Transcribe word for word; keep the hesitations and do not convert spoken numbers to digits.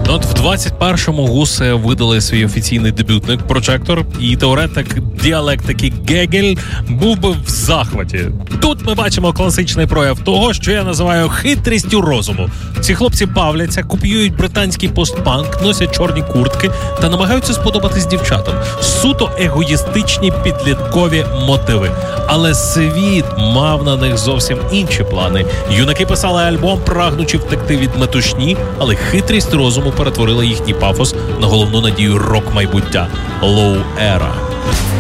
Ну, от в двадцять першому Гуси видали свій офіційний дебютник «Прожектор», і теоретик діалектики Гегель був би в захваті. Тут ми бачимо класичний прояв того, що я називаю хитрістю розуму. Ці хлопці бавляться, копіюють британський постпанк, носять чорні куртки та намагаються сподобатись дівчатам. Суто егоїстичні підліткові мотиви. Але світ мав на них зовсім інші плани. Юнаки писали альбом, прагнучи втекти від метушні, але хитрість розуму перетворила їхній пафос на головну надію рок-майбуття – Low Era.